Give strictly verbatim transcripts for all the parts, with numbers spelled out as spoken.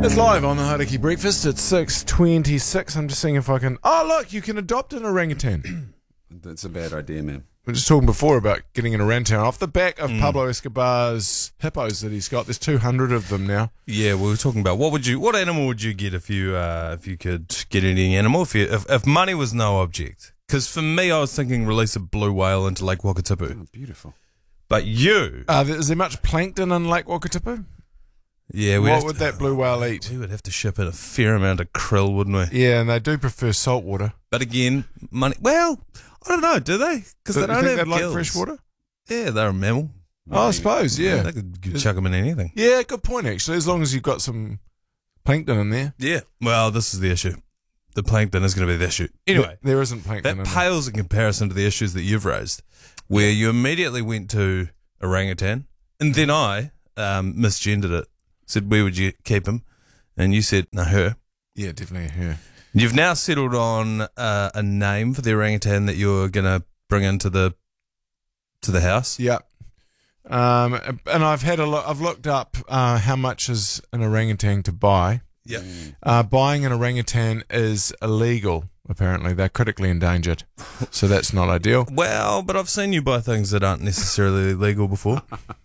It's live on the Hauraki Breakfast at six twenty-six. I'm just seeing if I can... Oh, look, you can adopt an orangutan. That's a bad idea, man. We were just talking before about getting an orangutan off the back of mm. Pablo Escobar's hippos that he's got. There's two hundred of them now. Yeah, we were talking about what would you, what animal would you get if you, uh, if you could get any animal? If, you, if, if money was no object. Because for me, I was thinking release a blue whale into Lake Wakatipu. Oh, beautiful. But you... Uh, is there much plankton in Lake Wakatipu? Yeah, what would to, that blue whale eat? We would have to ship in a fair amount of krill, wouldn't we? Yeah, and they do prefer salt water. But again, money... Well, I don't know, do they? Because they don't think have they gills. like fresh water? Yeah, they're a mammal. Oh, I suppose, yeah. yeah they could chuck them in anything. Yeah, good point, actually, as long as you've got some plankton in there. Yeah, well, this is the issue. The plankton is going to be the issue. Anyway. There, there isn't plankton That in pales in comparison to the issues that you've raised, where you immediately went to orangutan, and then I um, misgendered it. Said, where would you keep him? And you said, no, her. Yeah, definitely her. You've now settled on uh, a name for the orangutan that you're going to bring into the to the house. Yeah. Um, and I've had a look. I've looked up uh, how much is an orangutan to buy. Yeah. Uh, buying an orangutan is illegal. Apparently, they're critically endangered, so that's not ideal. Well, but I've seen you buy things that aren't necessarily legal before.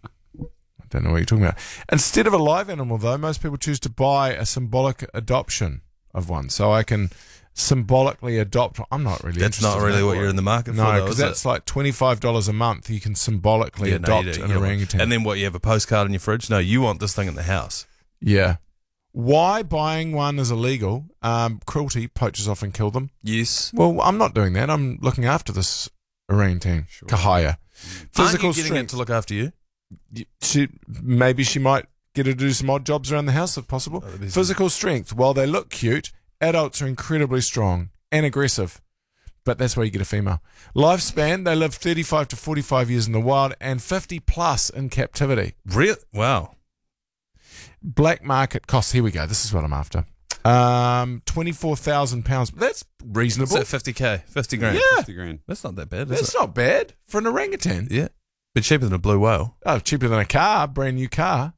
Don't know what you're talking about. Instead of a live animal, though, most people choose to buy a symbolic adoption of one. So I can symbolically adopt. I'm not really. That's not really what you're in the market for. No, because that's it? like twenty-five dollars a month. You can symbolically yeah, adopt no, you an orangutan. And then what? You have a postcard in your fridge? No, you want this thing in the house. Yeah. Why buying one is illegal? Um, cruelty. Poachers often kill them. Yes. Well, I'm not doing that. I'm looking after this orangutan. Sure. Kahaya. Physical Aren't you getting strength. It to look after you? She, maybe she might get her to do some odd jobs around the house if possible. Oh, Physical strength. While they look cute, adults are incredibly strong and aggressive. But that's why you get a female. Lifespan, they live thirty-five to forty-five years in the wild and fifty plus in captivity. Really? Wow. Black market costs, here we go, this is what I'm after. Um, twenty-four thousand pounds. That's reasonable. So fifty K, fifty grand. Yeah. fifty grand. That's not that bad, is That's it? not bad for an orangutan. Yeah. But cheaper than a blue whale. Oh, cheaper than a car, brand new car.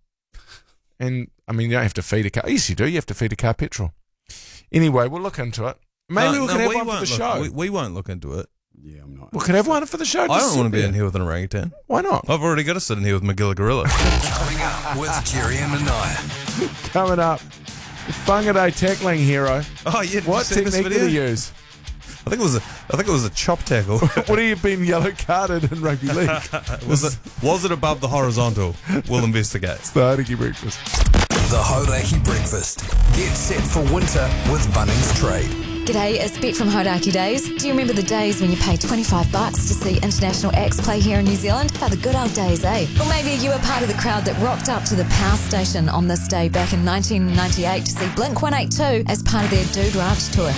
And, I mean, you don't have to feed a car. Yes, you do. You have to feed a car petrol. Anyway, we'll look into it. Maybe no, we can no, have we one for the look, show. We, we won't look into it. Yeah, I'm not. We could have one for the show. I don't want to be in here with an orangutan. Why not? I've already got to sit in here with Magilla Gorilla. Coming up with Jerry and Anaya. Coming up, the Whangarei tackling hero. Oh, yeah. What technique did he use? I think it was a, I think it was a chop tackle. What have you been yellow carded in rugby league? was it was it above the horizontal? We'll investigate. It's the Hauraki Breakfast. The Hauraki Breakfast. Get set for winter with Bunnings Trade. G'day, it's Beck from Hauraki Days. Do you remember the days when you paid twenty-five bucks to see international acts play here in New Zealand? Oh, the good old days, eh? Or maybe you were part of the crowd that rocked up to the Power Station on this day back in nineteen ninety-eight to see Blink one eighty-two as part of their Dude Ranch tour.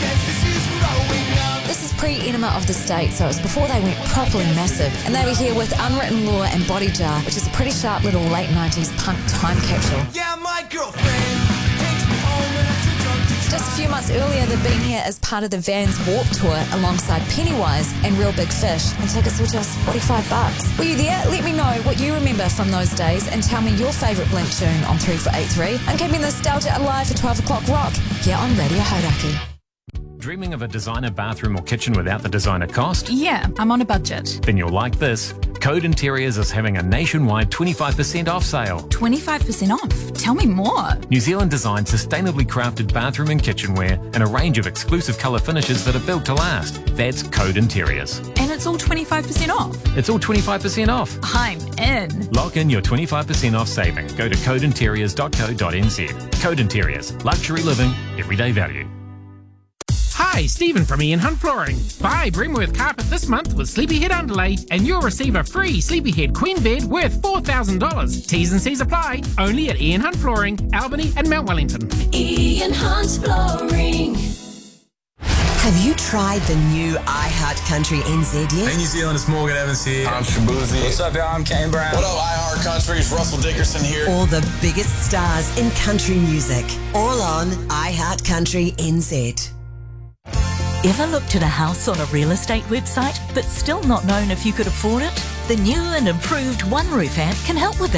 This is pre-Enema of the State, so it's before they went properly massive. And they were here with Unwritten Law and Body Jar, which is a pretty sharp little late nineties punk time capsule. Yeah, my girlfriend takes me home and I'm too drunk to drive. Just a few months earlier, they'd been here as part of the Vans Warp Tour alongside Pennywise and Real Big Fish, and tickets were just forty-five bucks. Were you there? Let me know what you remember from those days and tell me your favourite Blink tune on three four eight three. I'm keeping nostalgia alive for twelve o'clock rock here on Radio Hauraki. Dreaming of a designer bathroom or kitchen without the designer cost? Yeah, I'm on a budget. Then you'll like this. Code Interiors is having a nationwide twenty-five percent off sale. twenty-five percent off? Tell me more. New Zealand designed sustainably crafted bathroom and kitchenware and a range of exclusive colour finishes that are built to last. That's Code Interiors. And it's all twenty-five percent off? It's all twenty-five percent off. I'm in. Lock in your twenty-five percent off saving. Go to code interiors dot co dot n z. Code Interiors. Luxury living. Everyday value. Hi, Stephen from Ian Hunt Flooring. Buy Brimworth Carpet this month with Sleepyhead Underlay and you'll receive a free Sleepyhead Queen Bed worth four thousand dollars. T's and C's apply. Only at Ian Hunt Flooring, Albany and Mount Wellington. Ian Hunt Flooring. Have you tried the new iHeart Country N Z yet? Hey New Zealand, it's Morgan Evans here. I'm Shabuzi. What's up, y'all? I'm Kane Brown. What up, iHeart Country? It's Russell Dickerson here. All the biggest stars in country music. All on iHeart Country N Z. Ever looked at a house on a real estate website but still not known if you could afford it? The new and improved One Roof app can help with that.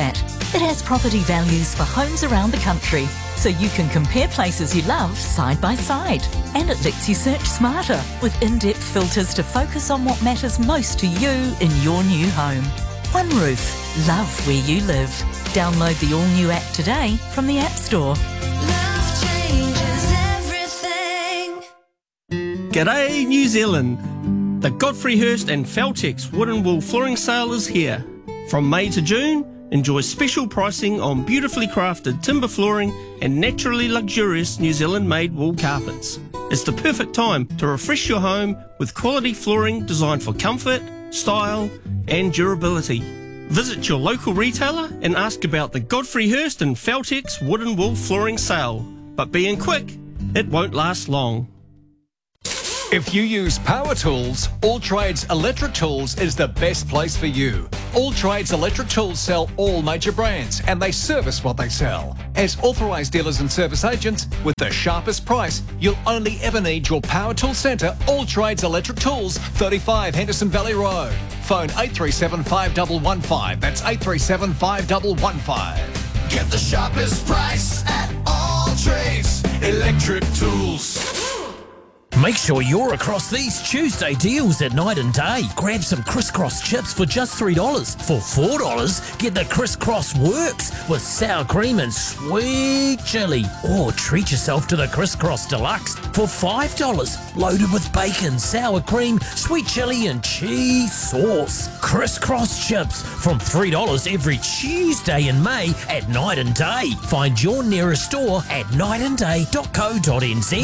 It has property values for homes around the country, so you can compare places you love side by side. And it lets you search smarter with in-depth filters to focus on what matters most to you in your new home. One Roof. Love where you live. Download the all-new app today from the App Store. Love changes everything. G'day, New Zealand. The Godfrey Hirst and Feltex Wood and Wool Flooring Sale is here. From May to June, enjoy special pricing on beautifully crafted timber flooring and naturally luxurious New Zealand-made wool carpets. It's the perfect time to refresh your home with quality flooring designed for comfort, style and durability. Visit your local retailer and ask about the Godfrey Hirst and Feltex Wood and Wool Flooring Sale. But being quick, it won't last long. If you use power tools, All Trades Electric Tools is the best place for you. All Trades Electric Tools sell all major brands and they service what they sell. As authorised dealers and service agents, with the sharpest price, you'll only ever need your power tool centre, All Trades Electric Tools, thirty-five Henderson Valley Road. Phone eight three seven, five one one five. That's eight three seven, five one one five. Get the sharpest price at All Trades Electric Tools. Make sure you're across these Tuesday deals at Night and Day. Grab some crisscross chips for just three dollars. For four dollars, get the crisscross works with sour cream and sweet chili. Or treat yourself to the crisscross deluxe for five dollars. Loaded with bacon, sour cream, sweet chili and cheese sauce. Crisscross chips from three dollars every Tuesday in May at Night and Day. Find your nearest store at night and day dot co dot n z.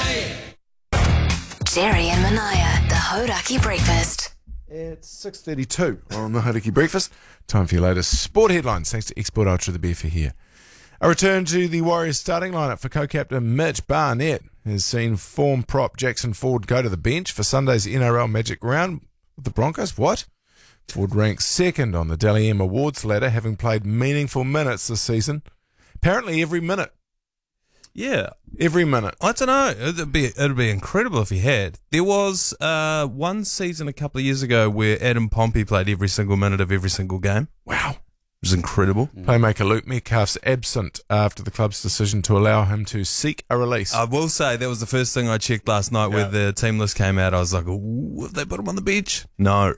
Jerry and Manaya, the Hodaki Breakfast. It's six thirty-two on the Hodaki Breakfast. Time for your latest sport headlines. Thanks to Export Ultra, the beer for here. A return to the Warriors starting lineup for co-captain Mitch Barnett has seen form prop Jackson Ford go to the bench for Sunday's N R L Magic round with the Broncos. What? Ford ranks second on the Dally M Awards ladder, having played meaningful minutes this season. Apparently every minute. Yeah. Every minute. I don't know. It'd be it'd be incredible if he had. There was uh, one season a couple of years ago where Adam Pompey played every single minute of every single game. Wow. It was incredible. Mm. Playmaker Luke Metcalf's absent after the club's decision to allow him to seek a release. I will say that was the first thing I checked last night Yeah. where the team list came out. I was like, ooh, have they put him on the bench? No.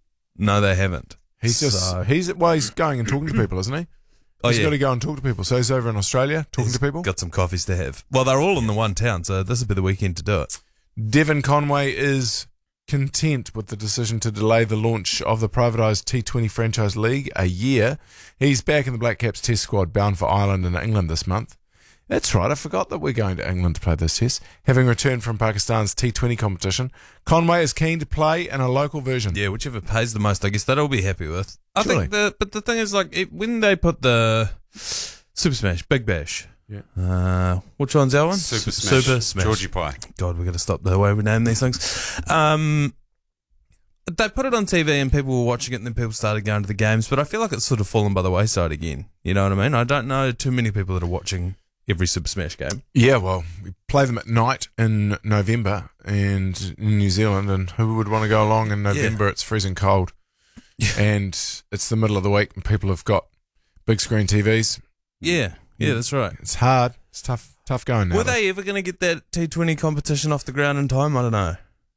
No, they haven't. He's just, So- he's, well, he's going and talking to people, isn't he? Oh, He's yeah. got to go and talk to people. So he's over in Australia talking He's to people. got some coffees to have. Well, they're all in the one town, so this would be the weekend to do it. Devon Conway is content with the decision to delay the launch of the privatised T twenty Franchise League a year. He's back in the Black Caps test squad bound for Ireland and England this month. That's right, I forgot that we're going to England to play this test. Having returned from Pakistan's T twenty competition, Conway is keen to play in a local version. Yeah, whichever pays the most, I guess they'll all be happy with. I Surely. think the, but the thing is, like, it, when they put the Super Smash, Big Bash, Yeah. uh, which one's our one? Super S- Smash, Super Smash. Georgie Pie. God, we've got to stop the way we name these things. Um, they put it on T V and people were watching it and then people started going to the games, but I feel like it's sort of fallen by the wayside again. You know what I mean? I don't know too many people that are watching every Super Smash game. Yeah, well, we play them at night in November and in New Zealand, and who would want to go along in November? It's freezing cold, and it's the middle of the week, and people have got big screen T Vs. Yeah, yeah, that's right. It's hard. It's tough, tough going now. Were they ever going to get that T twenty competition off the ground in time? I don't know.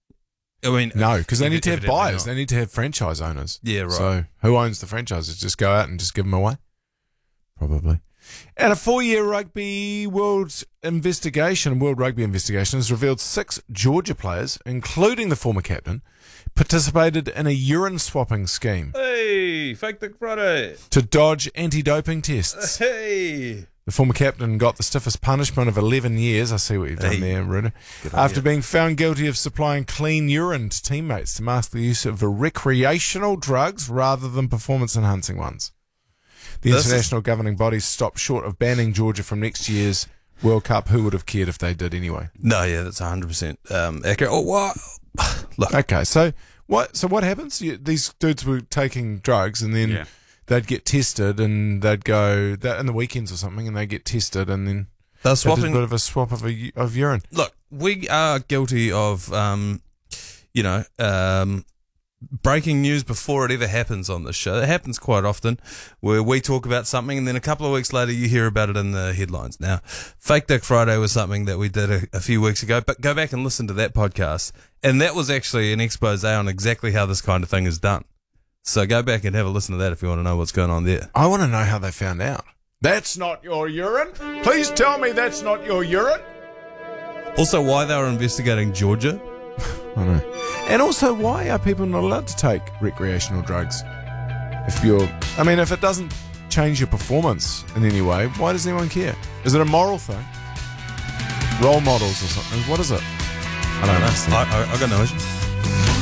I mean, No, because they need to have evidently buyers. not. They need to have franchise owners. Yeah, right. So who owns the franchises? Just go out and just give them away? Probably. And a four-year rugby world investigation, World Rugby investigation, has revealed six Georgia players, including the former captain, participated in a urine swapping scheme Hey, fake Dick Friday. to dodge anti-doping tests. Hey. The former captain got the stiffest punishment of eleven years. I see what you've done Hey. there, Runa. After being found guilty of supplying clean urine to teammates to mask the use of recreational drugs rather than performance-enhancing ones. The This international governing bodies stopped short of banning Georgia from next year's World Cup. Who would have cared if they did anyway? No, yeah, that's one hundred percent um, accurate. Oh, what? Look. Okay, so what? So what happens? You, these dudes were taking drugs, and then Yeah. they'd get tested, and they'd go that in the weekends or something, and they get tested, and then They're they did swapping. a bit of a swap of a, of urine. Look, we are guilty of, um, you know, um, breaking news before it ever happens on this show. It happens quite often where we talk about something and then a couple of weeks later you hear about it in the headlines. Now, Fake Dick Friday was something that we did a, a few weeks ago, but go back and listen to that podcast. And that was actually an expose on exactly how this kind of thing is done. So go back and have a listen to that if you want to know what's going on there. I want to know how they found out. That's not your urine? Please tell me that's not your urine? Also, why they were investigating Georgia. I know. And also, why are people not allowed to take recreational drugs? If you're, I mean, if it doesn't change your performance in any way, why does anyone care? Is it a moral thing? Role models or something? What is it? I don't know. I, I, I got no issue.